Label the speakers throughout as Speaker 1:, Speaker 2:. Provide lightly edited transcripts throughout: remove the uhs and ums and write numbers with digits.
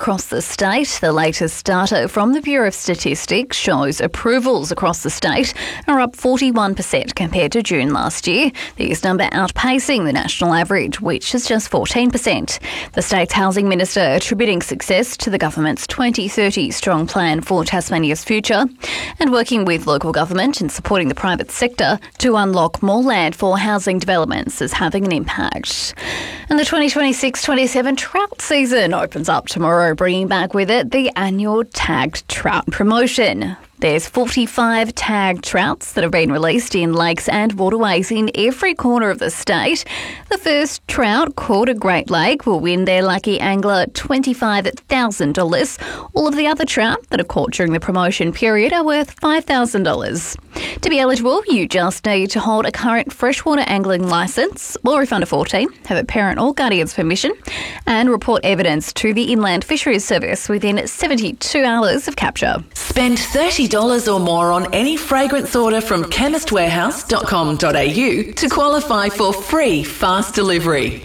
Speaker 1: Across the state, the latest data from the Bureau of Statistics shows approvals across the state are up 41% compared to June last year, this number outpacing the national average, which is just 14%. The state's housing minister attributing success to the government's 2030 strong plan for Tasmania's future and working with local government and supporting the private sector to unlock more land for housing developments is having an impact. And the 2026-27 trout season opens up tomorrow, bringing back with it the annual tagged trout promotion. There's 45 tagged trouts that have been released in lakes and waterways in every corner of the state. The first trout caught a Great Lake will win their lucky angler $25,000. All of the other trout that are caught during the promotion period are worth $5,000. To be eligible, you just need to hold a current freshwater angling licence, or if under 14, have a parent or guardian's permission, and report evidence to the Inland Fisheries Service within 72 hours of capture.
Speaker 2: Spend $30 or more on any fragrance order from chemistwarehouse.com.au to qualify for free fast delivery.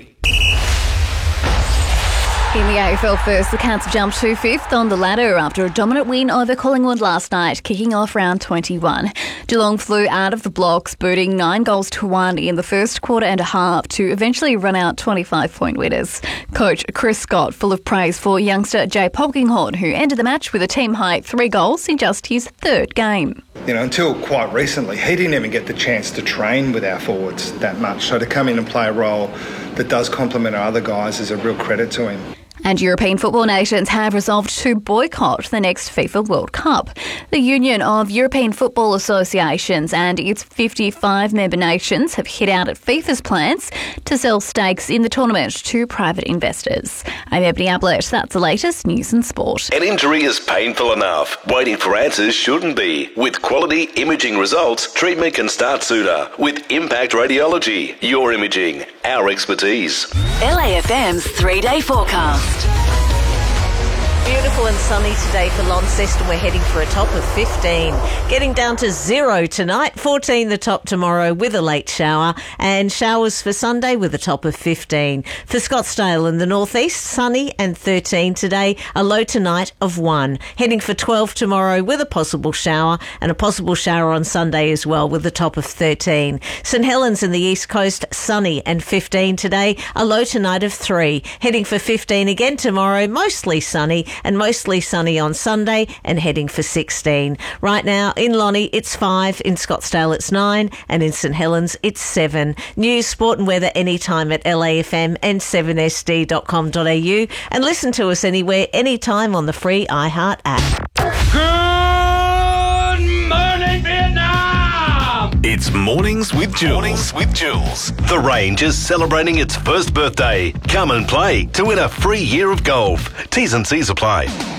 Speaker 1: In the AFL first, the Cats jumped to fifth on the ladder after a dominant win over Collingwood last night, kicking off round 21. Geelong flew out of the blocks, booting 9-1 in the first quarter and a half to eventually run out 25-point winners. Coach Chris Scott full of praise for youngster Jay Polkinghorne, who ended the match with a team-high 3 goals in just his third game.
Speaker 3: Until quite recently, he didn't even get the chance to train with our forwards that much. So to come in and play a role that does complement our other guys is a real credit to him.
Speaker 1: And European football nations have resolved to boycott the next FIFA World Cup. The Union of European Football Associations and its 55 member nations have hit out at FIFA's plans to sell stakes in the tournament to private investors. I'm Ebony Ablett. That's the latest news and sport.
Speaker 4: An injury is painful enough. Waiting for answers shouldn't be. With quality imaging results, treatment can start sooner. With Impact Radiology, your imaging, our expertise.
Speaker 2: LAFM's 3-day forecast.
Speaker 5: Beautiful and sunny today for Launceston. We're heading for a top of 15. Getting down to 0 tonight, 14 the top tomorrow with a late shower, and showers for Sunday with a top of 15. For Scottsdale in the northeast, sunny and 13 today, a low tonight of 1. Heading for 12 tomorrow with a possible shower, and a possible shower on Sunday as well with a top of 13. St Helens in the east coast, sunny and 15 today, a low tonight of 3. Heading for 15 again tomorrow, mostly sunny, and mostly sunny on Sunday and heading for 16. Right now in Lonnie it's 5, in Scottsdale it's 9 and in St Helens it's 7. News, sport and weather anytime at LAFM and 7sd.com.au and listen to us anywhere, anytime on the free iHeart app.
Speaker 6: Good morning, Vietnam!
Speaker 4: It's Mornings with Jules. The Range is celebrating its first birthday. Come and play to win a free year of golf. T's and C's apply.